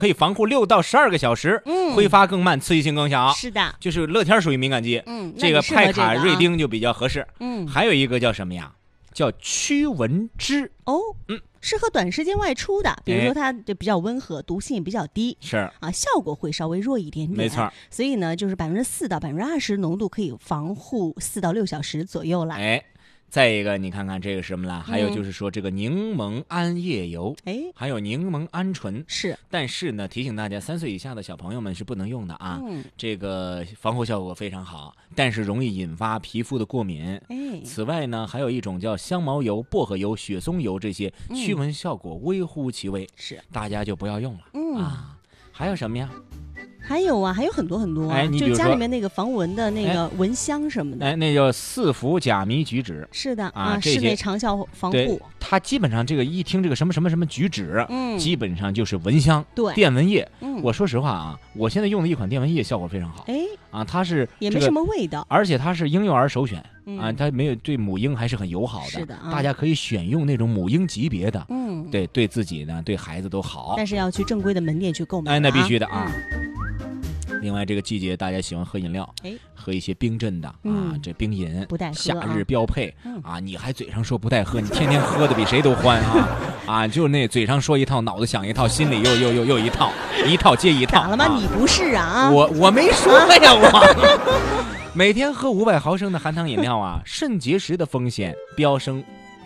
可以防护6到12个小时，挥发更慢，刺激性更小。 是的， 就是乐天属于敏感肌，这个派卡瑞丁就比较合适。还有一个叫什么呀？叫驱蚊脂哦，适合短时间外出的，比如说它就比较温和，毒性也比较低， 是啊，效果会稍微弱一点点， 没错。 所以呢，就是4%到20%浓度可以防护4到6小时左右了。 再一个，你看看这个什么了？还有就是说这个柠檬桉叶油，还有柠檬桉醇是。 但是呢，提醒大家，3岁以下的小朋友们是不能用的啊。这个防护效果非常好，但是容易引发皮肤的过敏。此外呢，还有一种叫香茅油、薄荷油、雪松油，这些驱蚊效果微乎其微， 是大家就不要用了啊。还有什么呀？ 还有啊，还有很多很多就家里面那个防蚊的那个蚊香什么的， 那叫4氟甲醚菊酯。 是的啊，室内长效防护。 它基本上这个一听这个什么什么什么菊酯，基本上就是蚊香， 对， 电蚊液。我说实话啊，我现在用的一款电蚊液效果非常好。它是也没什么味道， 而且它是婴幼儿首选啊，它没有对母婴还是很友好的。 是的啊， 大家可以选用那种母婴级别的，对自己呢，对孩子都好。 但是要去正规的门店去购买。 那必须的啊。另外，这个季节大家喜欢喝饮料，喝一些冰镇的啊，这冰饮不带喝， 夏日标配啊！你还嘴上说不带喝，你天天喝的比谁都欢啊！就那嘴上说一套，脑子想一套，心里又一套，一套接一套。 咋了吗？你不是啊？ 我没说呀，我每天喝500毫升的含糖饮料啊，肾结石的风险飙升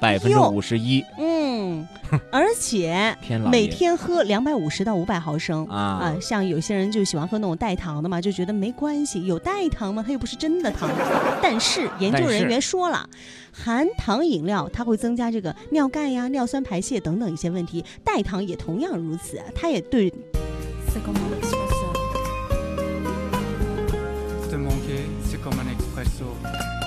51%。 而且每天喝250到500毫升啊，像有些人就喜欢喝那种代糖的嘛，就觉得没关系，有代糖吗？它又不是真的糖。但是研究人员说了，含糖饮料它会增加这个尿钙呀、尿酸排泄等等一些问题，代糖也同样如此，它也对。 Te manquer, c'est comme un expresso.